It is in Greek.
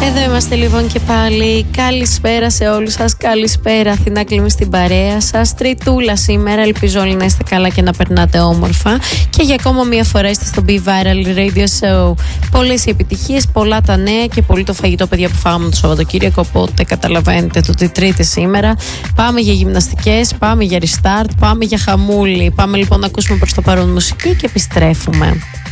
Εδώ είμαστε λοιπόν και πάλι. Καλησπέρα σε όλους σας. Καλησπέρα Αθηνά Κλίμη στην παρέα σας. Τριτούλα σήμερα. Ελπίζω όλοι να είστε καλά και να περνάτε όμορφα. Και για ακόμα μία φορά είστε στο Be Viral Radio Show. Πολλές οι επιτυχίες, πολλά τα νέα και πολύ το φαγητό, παιδιά, που φάγαμε το Σαββατοκύριακο. Οπότε καταλαβαίνετε το ότι Τρίτη σήμερα. Πάμε για γυμναστικές, πάμε για restart, πάμε για χαμούλη. Πάμε λοιπόν να ακούσουμε προς το παρόν μουσική και επιστρέφουμε.